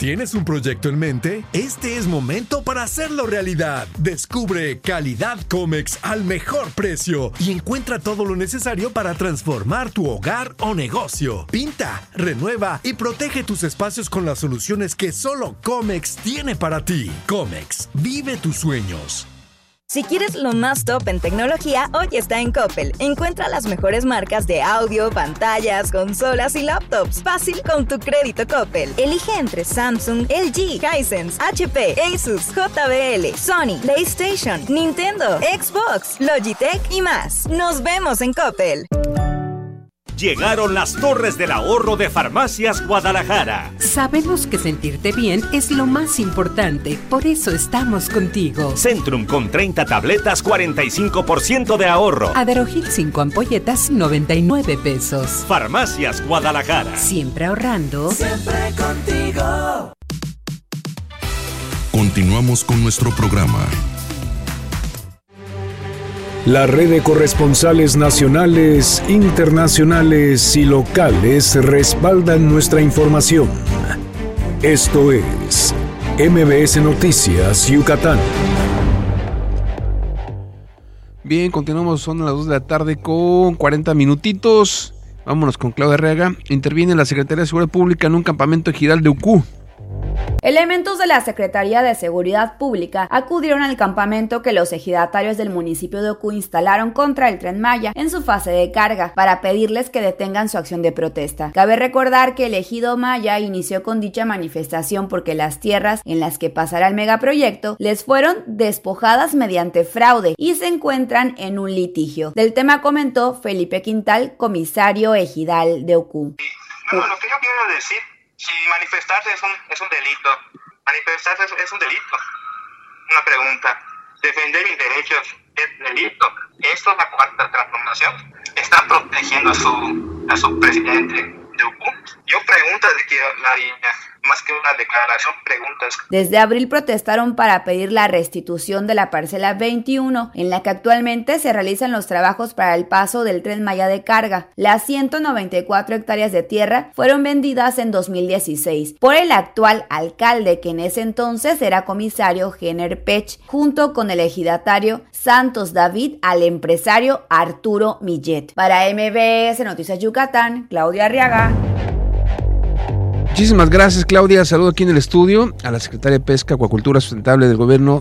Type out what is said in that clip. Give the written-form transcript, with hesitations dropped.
¿Tienes un proyecto en mente? Este es momento para hacerlo realidad. Descubre Calidad Comex al mejor precio y encuentra todo lo necesario para transformar tu hogar o negocio. Pinta, renueva y protege tus espacios con las soluciones que solo Comex tiene para ti. Comex, vive tus sueños. Si quieres lo más top en tecnología, hoy está en Coppel. Encuentra las mejores marcas de audio, pantallas, consolas y laptops. Fácil con tu crédito Coppel. Elige entre Samsung, LG, Hisense, HP, Asus, JBL, Sony, PlayStation, Nintendo, Xbox, Logitech y más. Nos vemos en Coppel. Llegaron las torres del ahorro de Farmacias Guadalajara. Sabemos que sentirte bien es lo más importante, por eso estamos contigo. Centrum con 30 tabletas, 45% de ahorro. Aderogil 5 ampolletas, 99 pesos. Farmacias Guadalajara. Siempre ahorrando. Siempre contigo. Continuamos con nuestro programa. La red de corresponsales nacionales, internacionales y locales respaldan nuestra información. Esto es MBS Noticias Yucatán. Bien, continuamos, son las 2 de la tarde con 40 minutitos. Vámonos con Claudia Arriaga. Interviene la Secretaría de Seguridad Pública en un campamento ejidal de Ucú. Elementos de la Secretaría de Seguridad Pública acudieron al campamento que los ejidatarios del municipio de Ucú instalaron contra el Tren Maya en su fase de carga para pedirles que detengan su acción de protesta. Cabe recordar que el ejido Maya inició con dicha manifestación porque las tierras en las que pasará el megaproyecto les fueron despojadas mediante fraude y se encuentran en un litigio. Del tema comentó Felipe Quintal, comisario ejidal de Ucú. Bueno, lo que yo quiero decir, si manifestarse es un delito, manifestarse es un delito. Una pregunta, defender mis derechos es delito. Esto es la cuarta transformación. Está protegiendo a su presidente de Ucú. Yo pregunto de que la línea, más que una declaración, preguntas. Desde abril protestaron para pedir la restitución de la parcela 21, en la que actualmente se realizan los trabajos para el paso del Tren Maya de carga. Las 194 hectáreas de tierra fueron vendidas en 2016 por el actual alcalde, que en ese entonces era comisario Jenner Pech, junto con el ejidatario Santos David, al empresario Arturo Millet. Para MBS Noticias Yucatán, Claudia Arriaga. Muchísimas gracias, Claudia. Saludo aquí en el estudio a la secretaria de Pesca, Acuacultura Sustentable del Gobierno